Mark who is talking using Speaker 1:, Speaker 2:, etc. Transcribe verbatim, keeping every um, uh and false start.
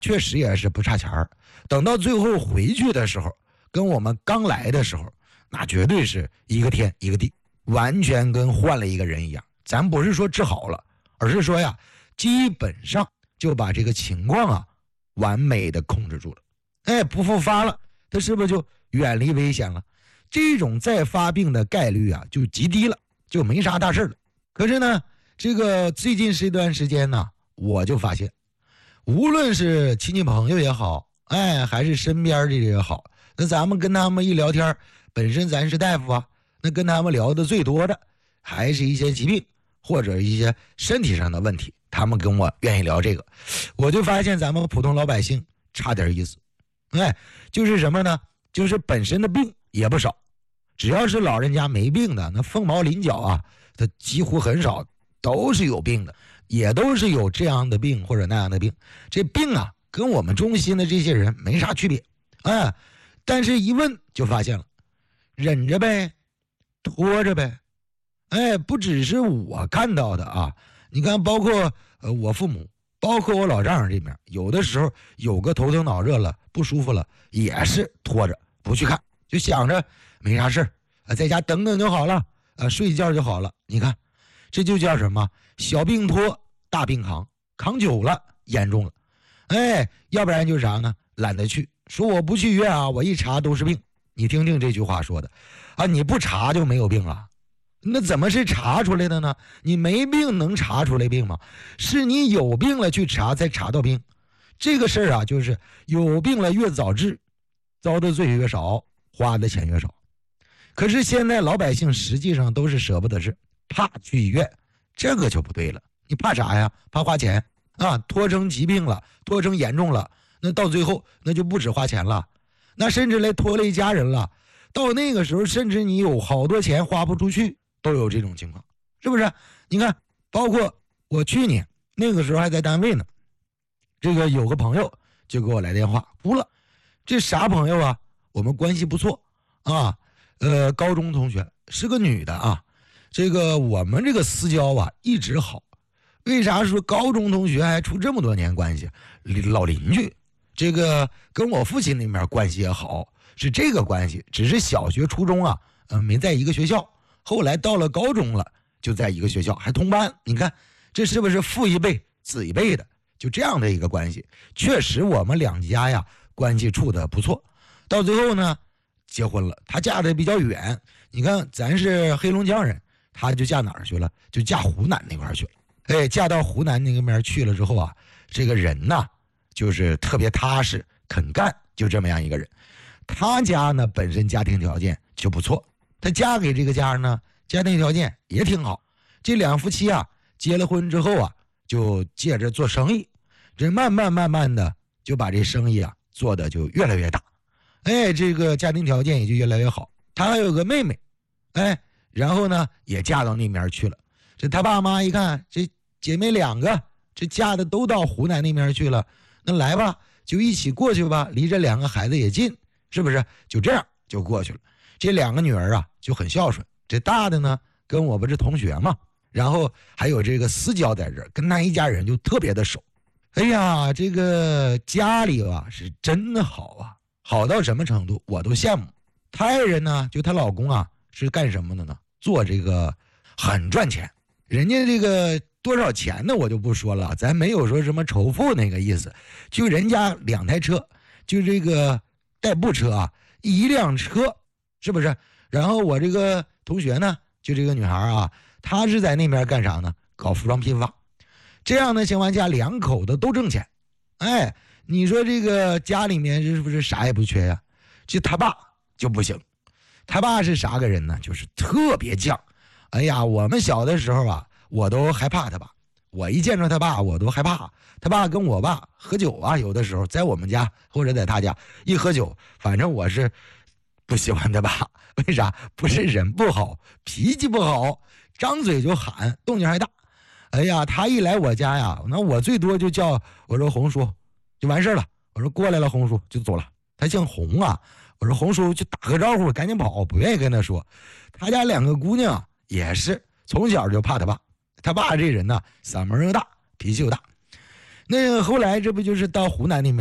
Speaker 1: 确实也是不差钱儿。等到最后回去的时候，跟我们刚来的时候，那绝对是一个天一个地，完全跟换了一个人一样。咱不是说治好了，而是说呀，基本上就把这个情况啊完美的控制住了。哎，不复发了，他是不是就远离危险了？这种再发病的概率啊就极低了，就没啥大事了。可是呢，这个最近这段时间呢，我就发现，无论是亲戚朋友也好，哎，还是身边的也好，那咱们跟他们一聊天，本身咱是大夫啊，那跟他们聊的最多的还是一些疾病或者一些身体上的问题，他们跟我愿意聊这个。我就发现咱们普通老百姓差点意思。哎，就是什么呢？就是本身的病也不少，只要是老人家没病的，那凤毛麟角啊，他几乎很少都是有病的，也都是有这样的病或者那样的病。这病啊，跟我们中心的这些人没啥区别，哎，但是一问就发现了，忍着呗，拖着呗，哎，不只是我看到的啊，你看，包括呃我父母，包括我老丈人这边，有的时候有个头疼脑热了，不舒服了，也是拖着不去看，就想着没啥事儿啊，在家等等就好了，啊，睡一觉就好了。你看，这就叫什么？小病拖，大病扛，扛久了严重了。哎，要不然就是啥呢？懒得去，说我不去医院啊，我一查都是病。你听听这句话说的啊，你不查就没有病啊？那怎么是查出来的呢？你没病能查出来病吗？是你有病了去查才查到病。这个事儿啊，就是有病了越早治，遭的罪越少，花的钱越少。可是现在老百姓实际上都是舍不得治，怕去医院，这个就不对了。你怕啥呀？怕花钱啊，拖成疾病了，拖成严重了，那到最后那就不止花钱了，那甚至来拖累家人了。到那个时候，甚至你有好多钱花不出去，都有这种情况，是不是？你看，包括我去年那个时候还在单位呢，这个有个朋友就给我来电话，哭了。这啥朋友啊？我们关系不错啊，呃，高中同学，是个女的啊。这个我们这个私交啊一直好，为啥说高中同学还处这么多年关系？老邻居，这个跟我父亲那边关系也好，是这个关系。只是小学、初中啊，呃，没在一个学校。后来到了高中了，就在一个学校，还同班。你看，这是不是父一辈子一辈的，就这样的一个关系？确实，我们两家呀关系处得不错。到最后呢，结婚了。她嫁的比较远，你看咱是黑龙江人，她就嫁哪儿去了？就嫁湖南那块去了。哎，嫁到湖南那个面去了之后啊，这个人呐，就是特别踏实肯干，就这么样一个人。她家呢本身家庭条件就不错。她嫁给这个家呢，家庭条件也挺好。这两夫妻啊，结了婚之后啊，就接着做生意，这慢慢慢慢的就把这生意啊做的就越来越大。哎，这个家庭条件也就越来越好。她还有个妹妹，哎，然后呢也嫁到那边去了。这她爸妈一看，这姐妹两个，这嫁的都到湖南那边去了，那来吧，就一起过去吧，离这两个孩子也近，是不是？就这样就过去了。这两个女儿啊就很孝顺，这大的呢跟我不是同学嘛，然后还有这个私交在这儿，跟那一家人就特别的熟。哎呀，这个家里啊是真的好啊，好到什么程度我都羡慕。她爱人呢，就她老公啊是干什么的呢？做这个很赚钱，人家这个多少钱呢我就不说了，咱没有说什么仇富那个意思，就人家两台车，就这个代步车啊，一辆车，是不是？然后我这个同学呢，就这个女孩啊，她是在那边干啥呢？搞服装批发。这样的情况下，两口子都挣钱。哎，你说这个家里面是不是啥也不缺呀？就他爸就不行，他爸是啥个人呢？就是特别犟。哎呀，我们小的时候啊，我都害怕他爸。我一见着他爸，我都害怕。他爸跟我爸喝酒啊，有的时候在我们家或者在他家一喝酒，反正我是不喜欢他爸。为啥？不是人不好，脾气不好，张嘴就喊，动静还大。哎呀，他一来我家呀，那我最多就叫我说洪叔，就完事了。我说过来了，洪叔就走了。他姓洪啊，我说洪叔就打个招呼，赶紧跑，不愿意跟他说。他家两个姑娘也是从小就怕他爸，他爸这人呢，嗓门又大，脾气又大。 那后来这不就是到湖南那边